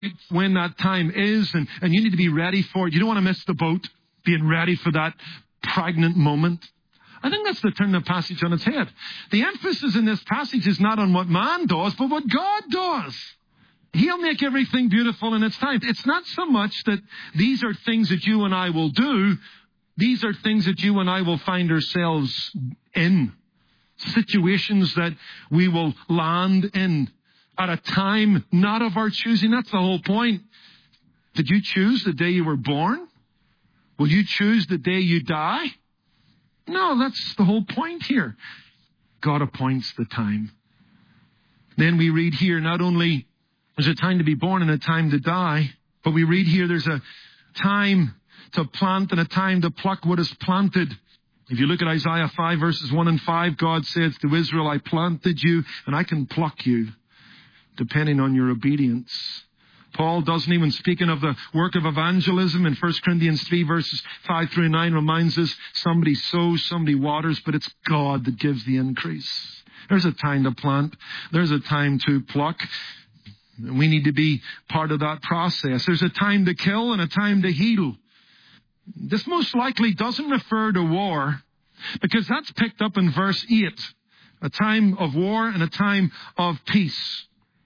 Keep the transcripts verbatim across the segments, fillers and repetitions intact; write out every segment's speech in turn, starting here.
when that time is, and, and you need to be ready for it. You don't want to miss the boat, being ready for that pregnant moment. I think that's the turn the passage on its head. The emphasis in this passage is not on what man does, but what God does. He'll make everything beautiful in its time. It's not so much that these are things that you and I will do. These are things that you and I will find ourselves in. Situations that we will land in at a time not of our choosing. That's the whole point. Did you choose the day you were born? Will you choose the day you die? No, that's the whole point here. God appoints the time. Then we read here, not only there's a time to be born and a time to die, but we read here there's a time to plant and a time to pluck what is planted. If you look at Isaiah five, verses one and five, God says to Israel, I planted you and I can pluck you, depending on your obedience. Paul doesn't even, speaking of the work of evangelism in First Corinthians three, verses five through nine, reminds us somebody sows, somebody waters, but it's God that gives the increase. There's a time to plant. There's a time to pluck. We need to be part of that process. There's a time to kill and a time to heal. This most likely doesn't refer to war, because that's picked up in verse eight. A time of war and a time of peace.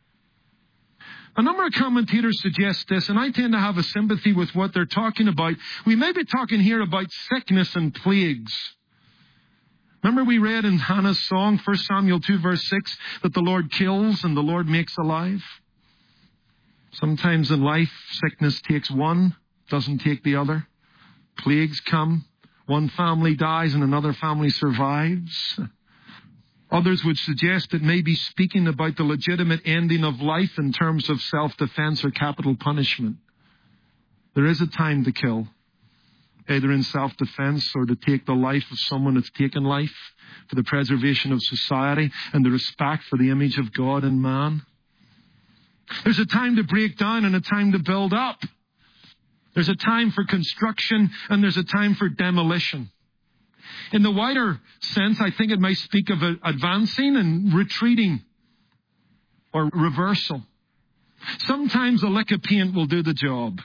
A number of commentators suggest this, and I tend to have a sympathy with what they're talking about. We may be talking here about sickness and plagues. Remember we read in Hannah's song, First Samuel two, verse six, that the Lord kills and the Lord makes alive. Sometimes in life, sickness takes one, doesn't take the other. Plagues come. One family dies and another family survives. Others would suggest it may be speaking about the legitimate ending of life in terms of self-defense or capital punishment. There is a time to kill, either in self-defense or to take the life of someone that's taken life for the preservation of society and the respect for the image of God and man. There's a time to break down and a time to build up. There's a time for construction and there's a time for demolition. In the wider sense, I think it might speak of advancing and retreating or reversal. Sometimes a lick of paint will do the job.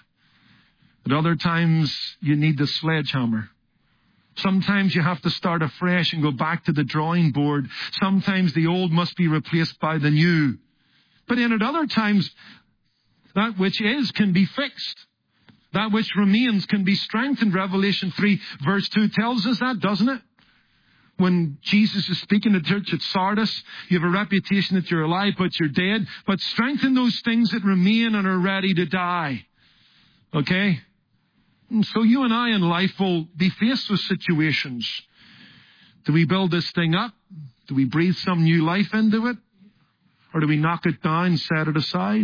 At other times, you need the sledgehammer. Sometimes you have to start afresh and go back to the drawing board. Sometimes the old must be replaced by the new. But then at other times, that which is can be fixed. That which remains can be strengthened. Revelation three, verse two tells us that, doesn't it? When Jesus is speaking to the church at Sardis, you have a reputation that you're alive, but you're dead. But strengthen those things that remain and are ready to die. Okay? And so you and I in life will be faced with situations. Do we build this thing up? Do we breathe some new life into it? Or do we knock it down, set it aside?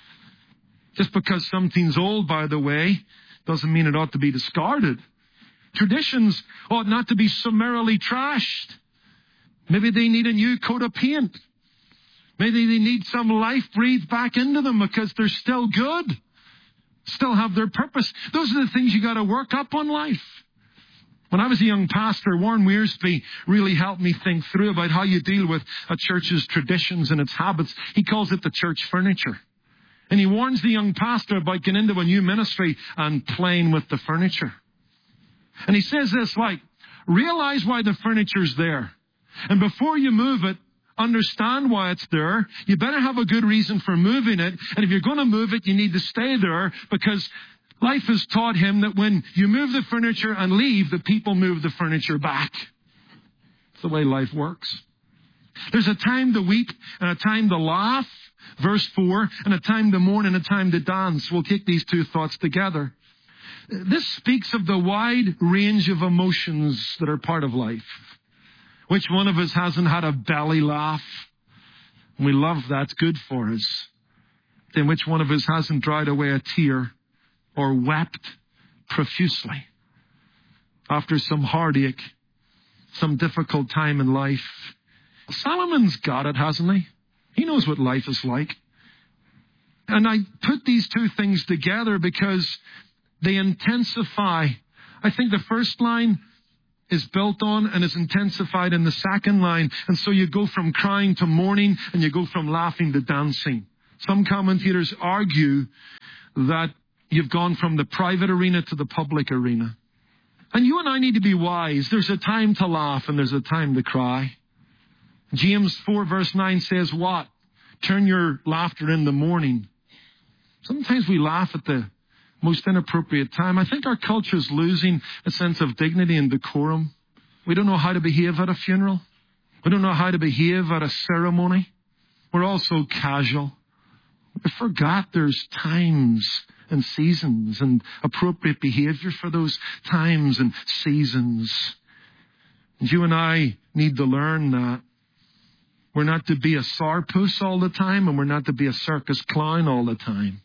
Just because something's old, by the way, doesn't mean it ought to be discarded. Traditions ought not to be summarily trashed. Maybe they need a new coat of paint. Maybe they need some life breathed back into them because they're still good. Still have their purpose. Those are the things you got to work up on life. When I was a young pastor, Warren Wiersbe really helped me think through about how you deal with a church's traditions and its habits. He calls it the church furniture. And he warns the young pastor about getting into a new ministry and playing with the furniture. And he says this, like, realize why the furniture's there. And before you move it, understand why it's there. You better have a good reason for moving it. And if you're going to move it, you need to stay there, because life has taught him that when you move the furniture and leave, the people move the furniture back. It's the way life works. There's a time to weep and a time to laugh. Verse four, and a time to mourn and a time to dance. We'll take these two thoughts together. This speaks of the wide range of emotions that are part of life. Which one of us hasn't had a belly laugh? And we love that. It's good for us. Then which one of us hasn't dried away a tear or wept profusely after some heartache, some difficult time in life? Solomon's got it, hasn't he? He knows what life is like. And I put these two things together because they intensify. I think the first line is built on and is intensified in the second line. And so you go from crying to mourning and you go from laughing to dancing. Some commentators argue that you've gone from the private arena to the public arena. And you and I need to be wise. There's a time to laugh and there's a time to cry. James four verse nine says what? Turn your laughter in the morning. Sometimes we laugh at the most inappropriate time. I think our culture is losing a sense of dignity and decorum. We don't know how to behave at a funeral. We don't know how to behave at a ceremony. We're all so casual. We forgot there's times and seasons and appropriate behavior for those times and seasons. And you and I need to learn that. We're not to be a sourpuss all the time, and we're not to be a circus clown all the time.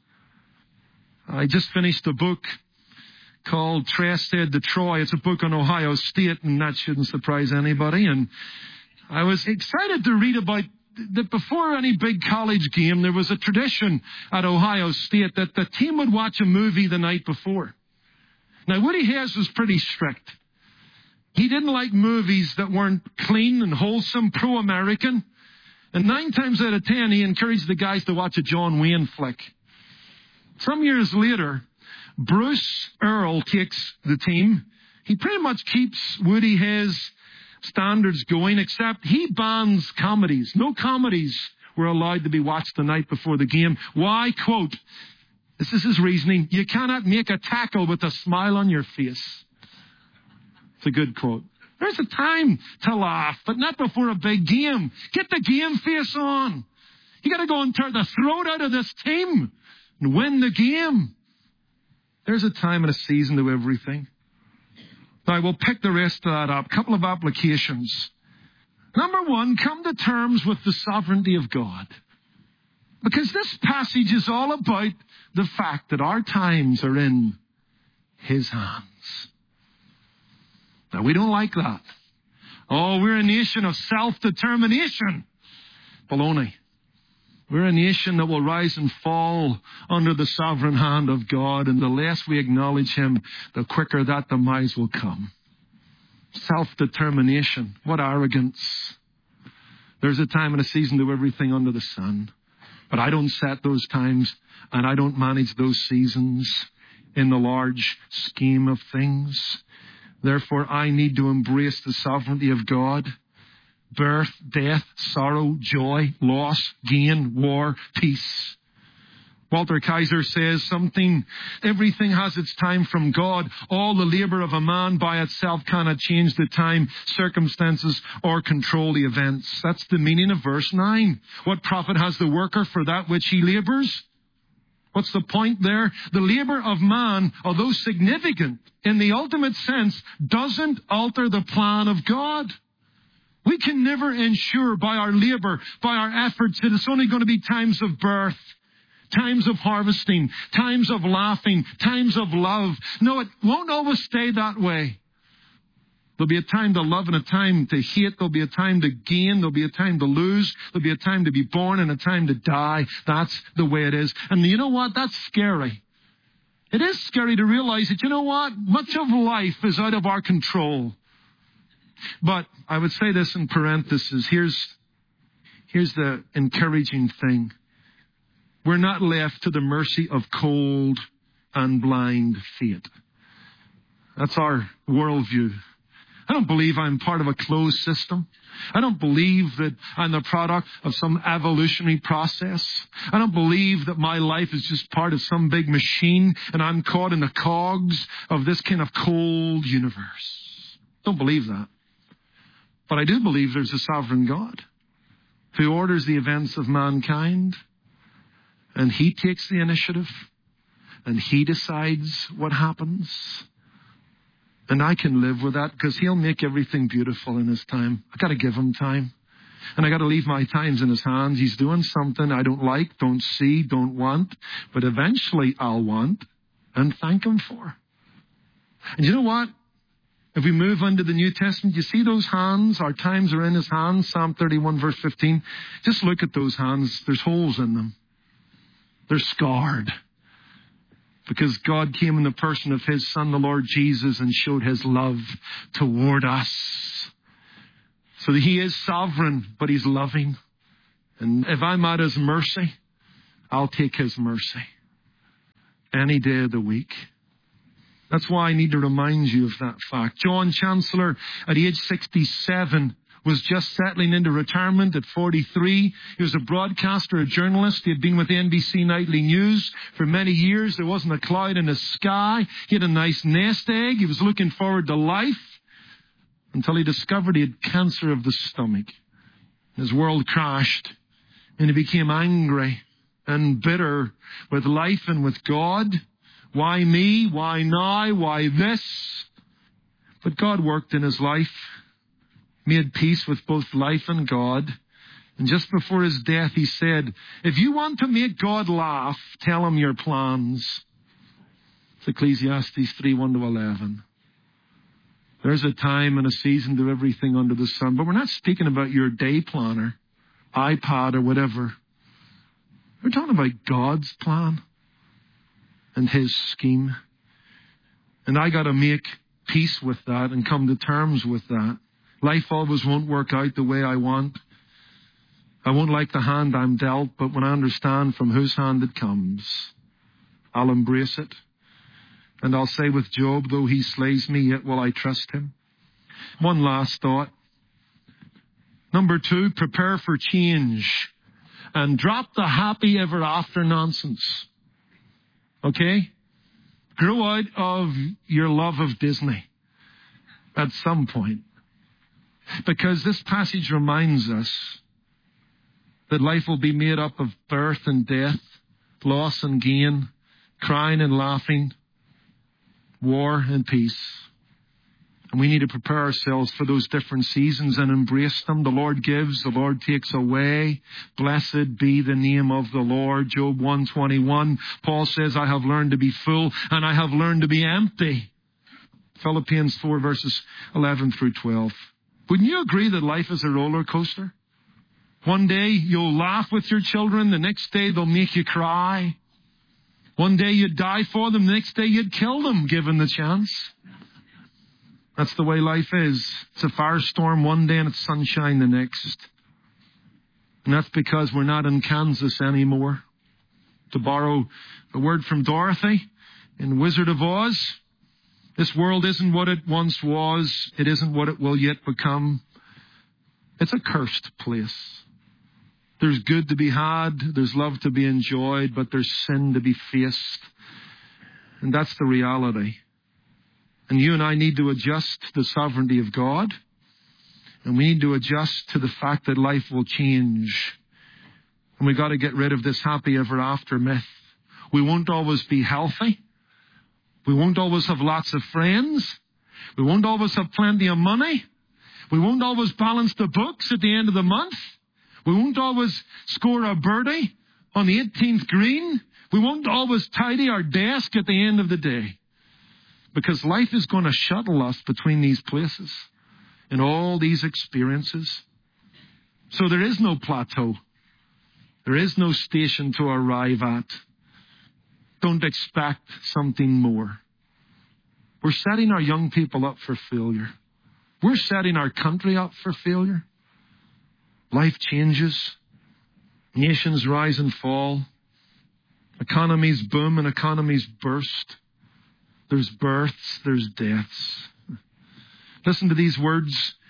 I just finished a book called Trested to Troy. It's a book on Ohio State, and that shouldn't surprise anybody. And I was excited to read about that before any big college game, there was a tradition at Ohio State that the team would watch a movie the night before. Now, Woody Hayes was pretty strict. He didn't like movies that weren't clean and wholesome, pro-American. And nine times out of ten, he encouraged the guys to watch a John Wayne flick. Some years later, Bruce Earl takes the team. He pretty much keeps Woody Hayes' standards going, except he bans comedies. No comedies were allowed to be watched the night before the game. Why? Quote, this is his reasoning, you cannot make a tackle with a smile on your face. It's a good quote. There's a time to laugh, but not before a big game. Get the game face on. You got to go and tear the throat out of this team and win the game. There's a time and a season to everything. Now, we'll pick the rest of that up. A couple of applications. Number one, come to terms with the sovereignty of God. Because this passage is all about the fact that our times are in His hands. Now, we don't like that. Oh, we're a nation of self-determination. Baloney. We're a nation that will rise and fall under the sovereign hand of God, and the less we acknowledge Him, the quicker that demise will come. Self-determination. What arrogance. There's a time and a season to everything under the sun. But I don't set those times, and I don't manage those seasons in the large scheme of things. Therefore, I need to embrace the sovereignty of God. Birth, death, sorrow, joy, loss, gain, war, peace. Walter Kaiser says something, everything has its time from God. All the labor of a man by itself cannot change the time, circumstances, or control the events. That's the meaning of verse nine. What profit has the worker for that which he labors? What's the point there? The labor of man, although significant in the ultimate sense, doesn't alter the plan of God. We can never ensure by our labor, by our efforts, that it's only going to be times of birth, times of harvesting, times of laughing, times of love. No, it won't always stay that way. There'll be a time to love and a time to hate. There'll be a time to gain. There'll be a time to lose. There'll be a time to be born and a time to die. That's the way it is. And you know what? That's scary. It is scary to realize that, you know what? Much of life is out of our control. But I would say this in parentheses. Here's, here's the encouraging thing. We're not left to the mercy of cold and blind fate. That's our worldview. I don't believe I'm part of a closed system. I don't believe that I'm the product of some evolutionary process. I don't believe that my life is just part of some big machine and I'm caught in the cogs of this kind of cold universe. Don't believe that. But I do believe there's a sovereign God who orders the events of mankind, and He takes the initiative and He decides what happens. And I can live with that because He'll make everything beautiful in His time. I got to give Him time. And I got to leave my times in His hands. He's doing something I don't like, don't see, don't want. But eventually I'll want and thank Him for. And you know what? If we move into the New Testament, you see those hands? Our times are in His hands. Psalm thirty-one verse fifteen. Just look at those hands. There's holes in them. They're scarred. Because God came in the person of His Son, the Lord Jesus, and showed His love toward us. So that He is sovereign, but He's loving. And if I'm at His mercy, I'll take His mercy any day of the week. That's why I need to remind you of that fact. John Chancellor, at age sixty-seven, was just settling into retirement at forty-three. He was a broadcaster, a journalist. He had been with N B C Nightly News for many years. There wasn't a cloud in the sky. He had a nice nest egg. He was looking forward to life until he discovered he had cancer of the stomach. His world crashed, and he became angry and bitter with life and with God. Why me? Why now? Why this? But God worked in his life, made peace with both life and God. And just before his death, he said, if you want to make God laugh, tell him your plans. It's Ecclesiastes three, one to eleven. There's a time and a season to everything under the sun. But we're not speaking about your day planner, iPad, or whatever. We're talking about God's plan and His scheme. And I got to make peace with that and come to terms with that. Life always won't work out the way I want. I won't like the hand I'm dealt, but when I understand from whose hand it comes, I'll embrace it. And I'll say with Job, though he slays me, yet will I trust him. One last thought. Number two, prepare for change and drop the happy ever after nonsense. Okay? Grow out of your love of Disney at some point. Because this passage reminds us that life will be made up of birth and death, loss and gain, crying and laughing, war and peace. And we need to prepare ourselves for those different seasons and embrace them. The Lord gives, the Lord takes away. Blessed be the name of the Lord. Job one twenty-one, Paul says, I have learned to be full and I have learned to be empty. Philippians four verses eleven through twelve. Wouldn't you agree that life is a roller coaster? One day you'll laugh with your children, the next day they'll make you cry. One day you'd die for them, the next day you'd kill them, given the chance. That's the way life is. It's a firestorm one day and it's sunshine the next. And that's because we're not in Kansas anymore. To borrow a word from Dorothy in Wizard of Oz, this world isn't what it once was. It isn't what it will yet become. It's a cursed place. There's good to be had. There's love to be enjoyed, but there's sin to be faced. And that's the reality. And you and I need to adjust to the sovereignty of God. And we need to adjust to the fact that life will change. And we've got to get rid of this happy ever after myth. We won't always be healthy. We won't always have lots of friends. We won't always have plenty of money. We won't always balance the books at the end of the month. We won't always score a birdie on the eighteenth green. We won't always tidy our desk at the end of the day. Because life is going to shuttle us between these places and all these experiences. So there is no plateau. There is no station to arrive at. Don't expect something more. We're setting our young people up for failure. We're setting our country up for failure. Life changes. Nations rise and fall. Economies boom and economies burst. There's births, there's deaths. Listen to these words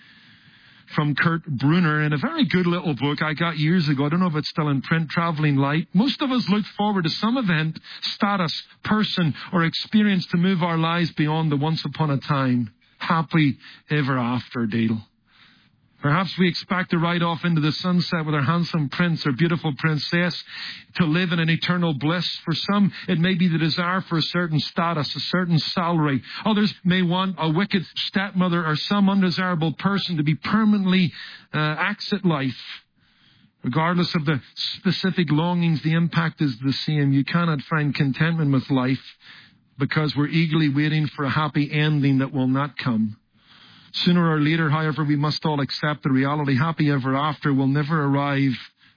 from Kurt Brunner in a very good little book I got years ago. I don't know if it's still in print, Traveling Light. Most of us look forward to some event, status, person, or experience to move our lives beyond the once upon a time, happy ever after deal. Perhaps we expect to ride off into the sunset with our handsome prince or beautiful princess to live in an eternal bliss. For some, it may be the desire for a certain status, a certain salary. Others may want a wicked stepmother or some undesirable person to be permanently uh, exit life. Regardless of the specific longings, the impact is the same. You cannot find contentment with life because we're eagerly waiting for a happy ending that will not come. Sooner or later, however, we must all accept the reality. Happy ever after will never arrive.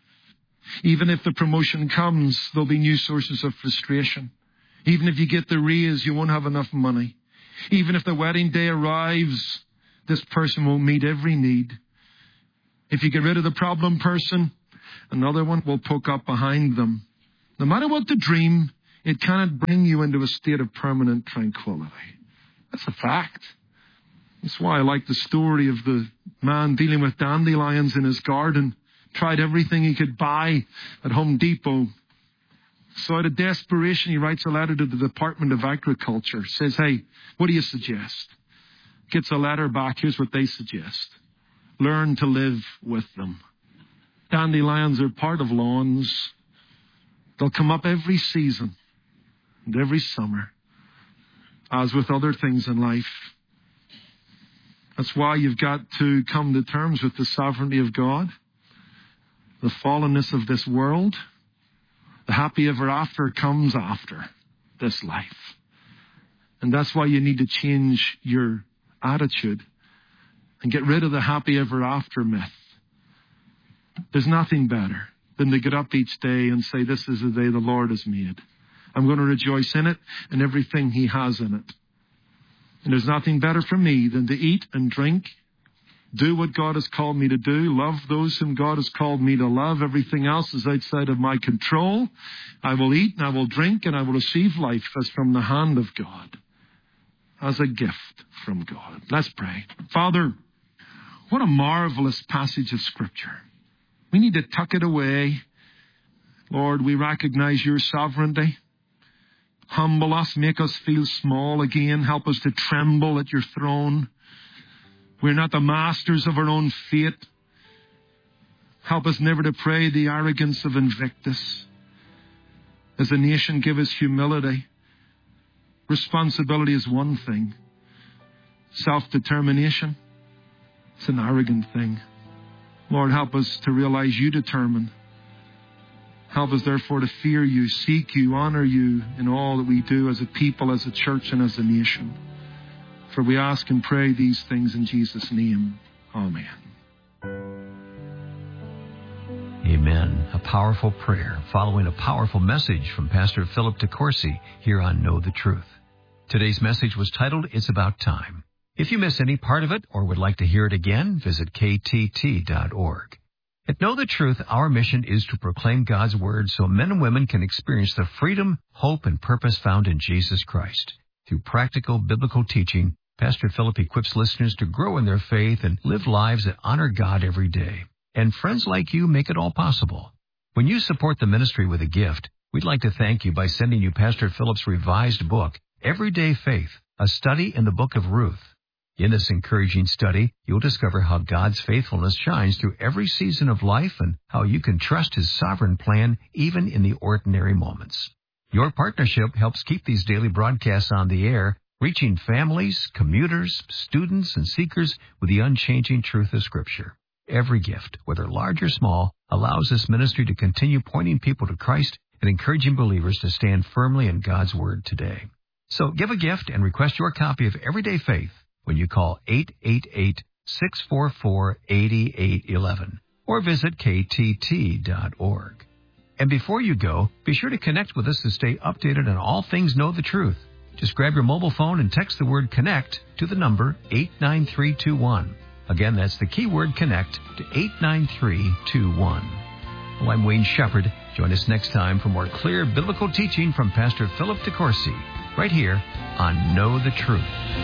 Even if the promotion comes, there'll be new sources of frustration. Even if you get the raise, you won't have enough money. Even if the wedding day arrives, this person won't meet every need. If you get rid of the problem person, another one will poke up behind them. No matter what the dream, it cannot bring you into a state of permanent tranquility. That's a fact. That's why I like the story of the man dealing with dandelions in his garden. Tried everything he could buy at Home Depot. So out of desperation, he writes a letter to the Department of Agriculture. Says, hey, what do you suggest? Gets a letter back. Here's what they suggest. Learn to live with them. Dandelions are part of lawns. They'll come up every season and every summer, as with other things in life. That's why you've got to come to terms with the sovereignty of God, the fallenness of this world. The happy ever after comes after this life. And that's why you need to change your attitude and get rid of the happy ever after myth. There's nothing better than to get up each day and say, this is the day the Lord has made. I'm going to rejoice in it and everything He has in it. And there's nothing better for me than to eat and drink, do what God has called me to do, love those whom God has called me to love. Everything else is outside of my control. I will eat and I will drink and I will receive life as from the hand of God, as a gift from God. Let's pray. Father, what a marvelous passage of Scripture. We need to tuck it away. Lord, we recognize Your sovereignty. Humble us, make us feel small again. Help us to tremble at Your throne. We're not the masters of our own fate. Help us never to pray the arrogance of Invictus. As a nation, give us humility. Responsibility is one thing. Self-determination, it's an arrogant thing. Lord, help us to realize You determine. Help us, therefore, to fear You, seek You, honor You in all that we do as a people, as a church, and as a nation. For we ask and pray these things in Jesus' name. Amen. Amen. A powerful prayer following a powerful message from Pastor Philip DeCourcy here on Know the Truth. Today's message was titled, It's About Time. If you miss any part of it or would like to hear it again, visit K T T dot org. At Know the Truth, our mission is to proclaim God's Word so men and women can experience the freedom, hope, and purpose found in Jesus Christ. Through practical biblical teaching, Pastor Philip equips listeners to grow in their faith and live lives that honor God every day. And friends like you make it all possible. When you support the ministry with a gift, we'd like to thank you by sending you Pastor Philip's revised book, Everyday Faith, a study in the book of Ruth. In this encouraging study, you'll discover how God's faithfulness shines through every season of life and how you can trust His sovereign plan even in the ordinary moments. Your partnership helps keep these daily broadcasts on the air, reaching families, commuters, students, and seekers with the unchanging truth of Scripture. Every gift, whether large or small, allows this ministry to continue pointing people to Christ and encouraging believers to stand firmly in God's Word today. So give a gift and request your copy of Everyday Faith when you call eight eight eight, six four four, eight eight one one or visit K T T dot org. And before you go, be sure to connect with us to stay updated on all things Know the Truth. Just grab your mobile phone and text the word CONNECT to the number eight nine three two one. Again, that's the keyword CONNECT to eight nine three two one. Well, I'm Wayne Shepherd. Join us next time for more clear biblical teaching from Pastor Philip DeCourcy, right here on Know the Truth.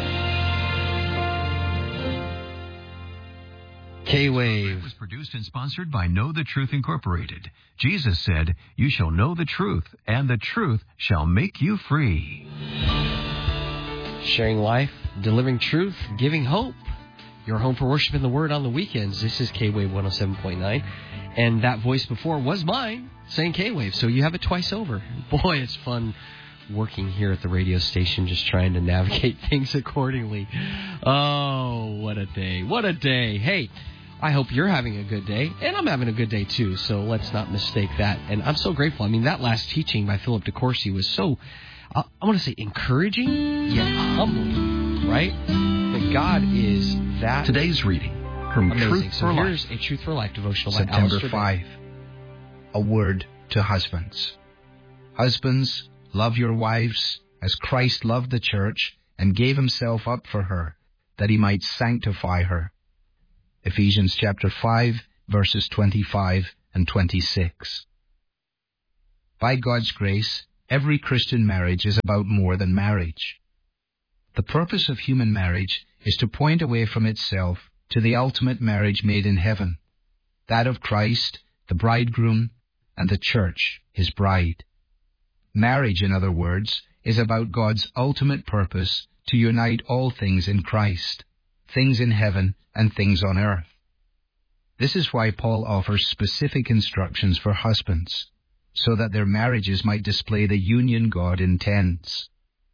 K-Wave was produced and sponsored by Know the Truth Incorporated. Jesus said, "You shall know the truth, and the truth shall make you free." Sharing life, delivering truth, giving hope. Your home for worship in the Word on the weekends. This is K-Wave one oh seven point nine. And that voice before was mine, saying K-Wave. So you have it twice over. Boy, it's fun working here at the radio station, just trying to navigate things accordingly. Oh, what a day. What a day. Hey, I hope you're having a good day, and I'm having a good day too, so let's not mistake that. And I'm so grateful. I mean, that last teaching by Philip DeCourcy was so, uh, I want to say encouraging, yet humbling, right? That God is that Today's reading from amazing. Truth So for here's Life. a Truth for Life devotional by September Alistair fifth. A word to husbands. Husbands, love your wives as Christ loved the church and gave Himself up for her, that He might sanctify her. Ephesians chapter five, verses twenty-five and twenty-six. by God's grace, every Christian marriage is about more than marriage. The purpose of human marriage is to point away from itself to the ultimate marriage made in heaven, that of Christ, the bridegroom, and the church, his bride. Marriage, in other words, is about God's ultimate purpose to unite all things in Christ, things in heaven and things on earth. This is why Paul offers specific instructions for husbands, so that their marriages might display the union God intends.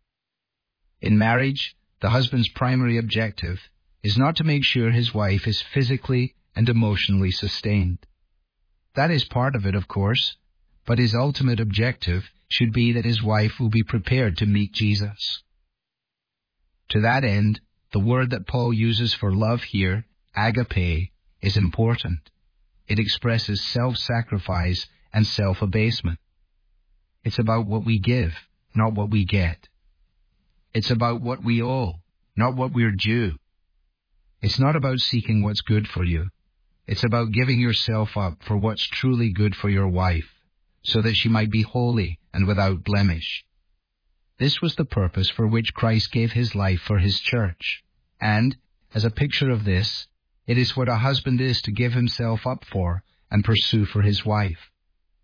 In marriage, the husband's primary objective is not to make sure his wife is physically and emotionally sustained. That is part of it, of course, but his ultimate objective should be that his wife will be prepared to meet Jesus. To that end, the word that Paul uses for love here, agape, is important. It expresses self-sacrifice and self-abasement. It's about what we give, not what we get. It's about what we owe, not what we're due. It's not about seeking what's good for you. It's about giving yourself up for what's truly good for your wife, so that she might be holy and without blemish. This was the purpose for which Christ gave his life for his church. And, as a picture of this, it is what a husband is to give himself up for and pursue for his wife.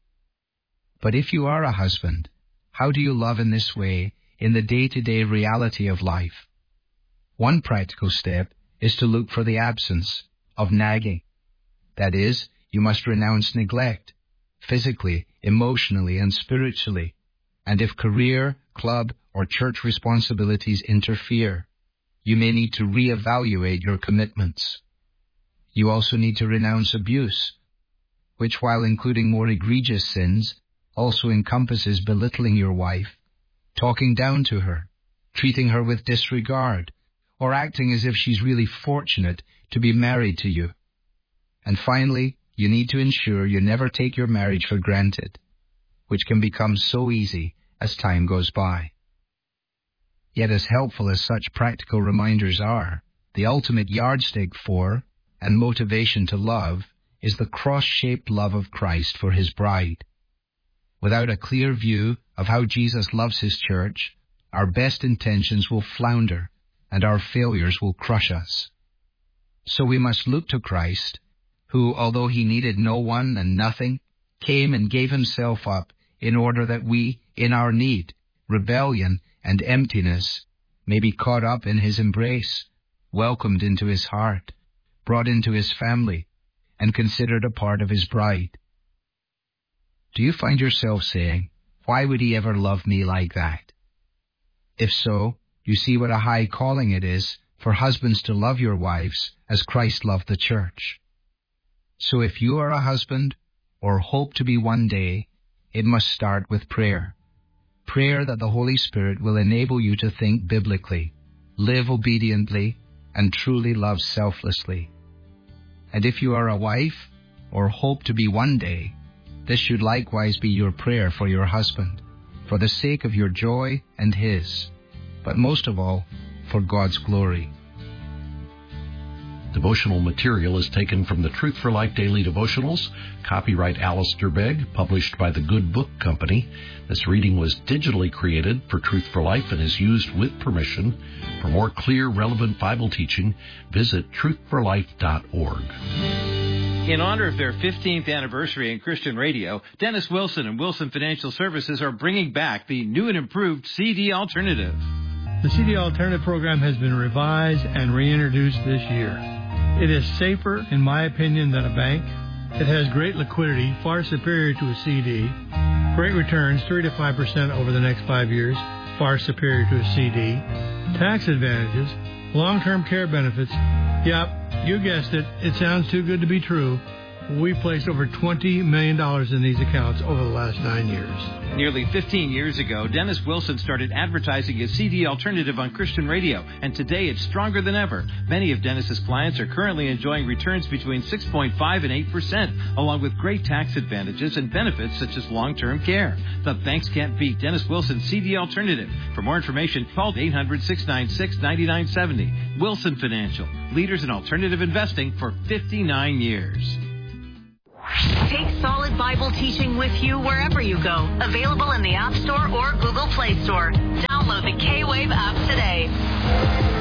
But if you are a husband, how do you love in this way in the day-to-day reality of life? One practical step is to look for the absence of nagging. That is, you must renounce neglect, physically, emotionally, and spiritually. And if career, club, or church responsibilities interfere, you may need to reevaluate your commitments. You also need to renounce abuse, which, while including more egregious sins, also encompasses belittling your wife, talking down to her, treating her with disregard, or acting as if she's really fortunate to be married to you. And finally, you need to ensure you never take your marriage for granted, which can become so easy as time goes by. Yet as helpful as such practical reminders are, the ultimate yardstick for and motivation to love is the cross-shaped love of Christ for his bride. Without a clear view of how Jesus loves his church, our best intentions will flounder and our failures will crush us. So we must look to Christ, who, although he needed no one and nothing, came and gave himself up in order that we, in our need, rebellion, and emptiness, may be caught up in his embrace, welcomed into his heart, brought into his family, and considered a part of his bride. Do you find yourself saying, "Why would he ever love me like that?" If so, you see what a high calling it is for husbands to love your wives as Christ loved the church. So if you are a husband, or hope to be one day, it must start with prayer. Prayer that the Holy Spirit will enable you to think biblically, live obediently, and truly love selflessly. And if you are a wife, or hope to be one day, this should likewise be your prayer for your husband, for the sake of your joy and his, but most of all, for God's glory. Devotional material is taken from the Truth for Life Daily Devotionals, copyright Alistair Begg, published by the Good Book Company. This reading was digitally created for Truth for Life and is used with permission. For more clear, relevant Bible teaching, visit truth for life dot org. In honor of their fifteenth anniversary in Christian radio, Dennis Wilson and Wilson Financial Services are bringing back the new and improved C D Alternative. The C D Alternative program has been revised and reintroduced this year. It is safer, in my opinion, than a bank. It has great liquidity, far superior to a C D. Great returns, three to five percent over the next five years, far superior to a C D. Tax advantages, long-term care benefits. Yep, you guessed it. It sounds too good to be true. We placed over twenty million dollars in these accounts over the last nine years. Nearly fifteen years ago, Dennis Wilson started advertising his C D Alternative on Christian radio, and today it's stronger than ever. Many of Dennis's clients are currently enjoying returns between six point five and eight percent, along with great tax advantages and benefits such as long-term care. The banks can't beat Dennis Wilson's C D Alternative. For more information, call eight hundred, six nine six, nine nine seven zero. Wilson Financial, leaders in alternative investing for fifty-nine years. Take solid Bible teaching with you wherever you go. Available in the App Store or Google Play Store. Download the K W A